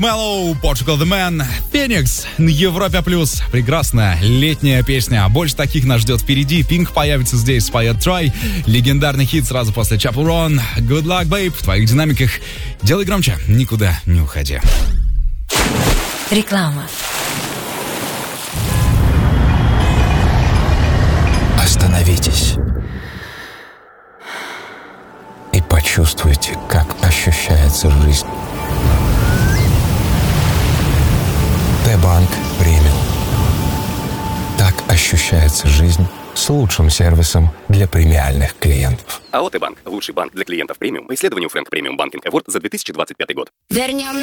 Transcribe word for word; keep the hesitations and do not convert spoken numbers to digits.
Mellow, Portugal The Man, Phoenix на Европе Плюс. Прекрасная летняя песня. Больше таких нас ждет впереди. Pink появится здесь, споет Try. Легендарный хит сразу после Chapel Roan. Good luck, babe. В твоих динамиках. Делай громче, никуда не уходи. Реклама. Остановитесь и почувствуйте, как ощущается жизнь. Т-банк премиум. Так ощущается жизнь с лучшим сервисом для премиальных клиентов. АО Т-банк. Лучший банк для клиентов премиум по исследованию Frank Premium Banking Award за две тысячи двадцать пятый год. Вернем